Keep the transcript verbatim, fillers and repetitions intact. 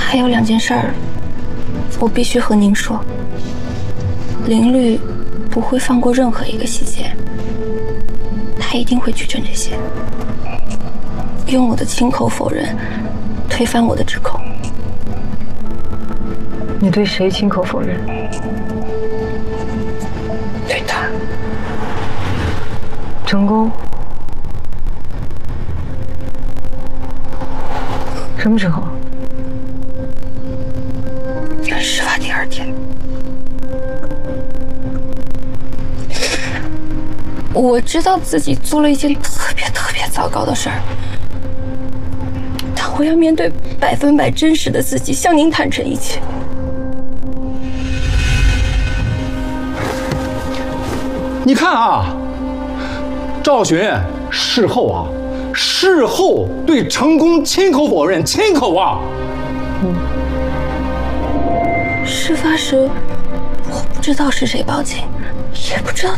还有两件事儿，我必须和您说。林律不会放过任何一个细节，他一定会举证这些，用我的亲口否认推翻我的指控。 你对谁亲口否认？ 对他。 成功？什么时候？ 事发第二天。我知道自己做了一件特别特别糟糕的事儿，但我要面对百分百真实的自己，向您坦诚一切。 你看啊，赵雪艳事后啊，事后对成功亲口否认，亲口啊。 嗯。 事发时，我不知道是谁报警，也不知道